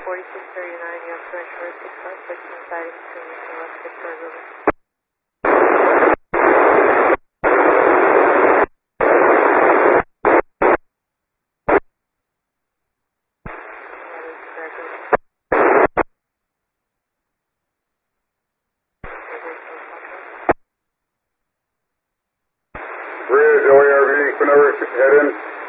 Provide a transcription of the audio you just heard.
4639, you have Rancho 656 inside between West Pittsburgh River. Bridge, OARV, Quinover, head in.